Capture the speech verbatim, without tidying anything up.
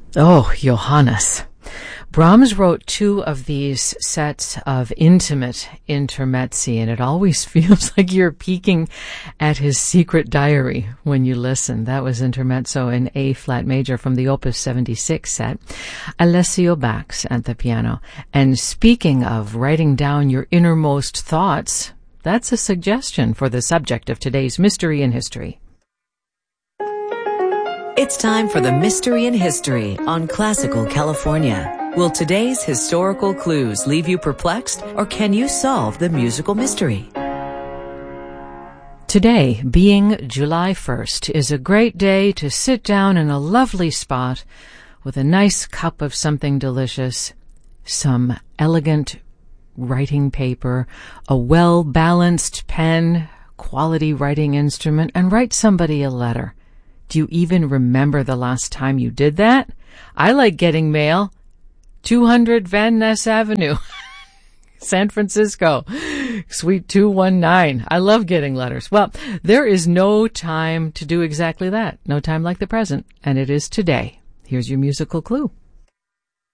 Oh, Johannes. Brahms wrote two of these sets of intimate intermezzi, and it always feels like you're peeking at his secret diary when you listen. That was intermezzo in A flat major from the Opus seventy-six set. Alessio Bax at the piano. And speaking of writing down your innermost thoughts, that's a suggestion for the subject of today's Mystery in History. It's time for the Mystery in History on Classical California. Will today's historical clues leave you perplexed, or can you solve the musical mystery? Today, being July first, is a great day to sit down in a lovely spot with a nice cup of something delicious, some elegant writing paper, a well-balanced pen, quality writing instrument, and write somebody a letter. Do you even remember the last time you did that? I like getting mail. two hundred Van Ness Avenue, San Francisco, Suite two one nine. I love getting letters. Well, there is no time to do exactly that. No time like the present, and it is today. Here's your musical clue.